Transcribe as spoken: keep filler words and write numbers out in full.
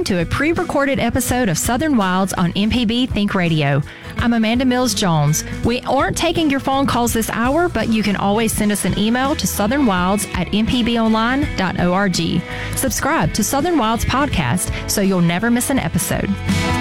listening to a pre-recorded episode of Southern Wilds on M P B Think Radio. I'm Amanda Mills Jones. We aren't taking your phone calls this hour, but you can always send us an email to southern wilds at m p b online dot org. Subscribe to Southern Wilds Podcast so you'll never miss an episode.